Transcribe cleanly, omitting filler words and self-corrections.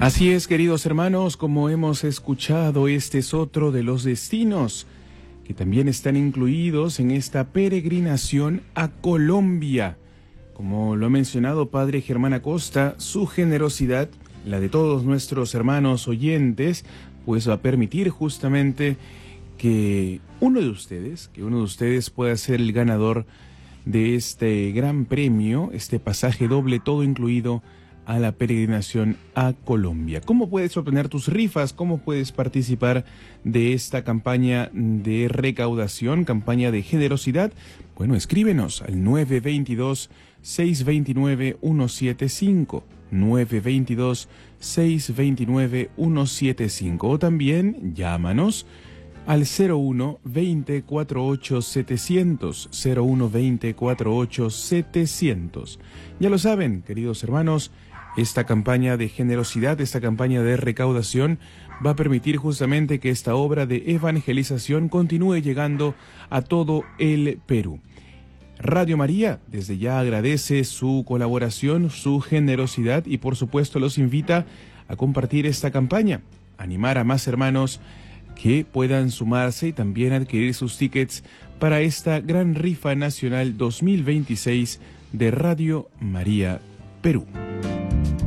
Así es, queridos hermanos, como hemos escuchado, este es otro de los destinos que también están incluidos en esta peregrinación a Colombia. Como lo ha mencionado Padre Germán Acosta, su generosidad, la de todos nuestros hermanos oyentes, pues va a permitir justamente que uno de ustedes pueda ser el ganador de este gran premio, este pasaje doble, todo incluido, a la peregrinación a Colombia. ¿Cómo puedes obtener tus rifas? ¿Cómo puedes participar de esta campaña de recaudación, campaña de generosidad? Bueno, escríbenos al 922-629-175, 922-629-175, o también llámanos al 01 20 48 700, 01 20 48 700. Ya lo saben, queridos hermanos, esta campaña de generosidad, esta campaña de recaudación va a permitir justamente que esta obra de evangelización continúe llegando a todo el Perú. Radio María desde ya agradece su colaboración, su generosidad y por supuesto los invita a compartir esta campaña, animar a más hermanos que puedan sumarse y también adquirir sus tickets para esta gran rifa nacional 2026 de Radio María Perú.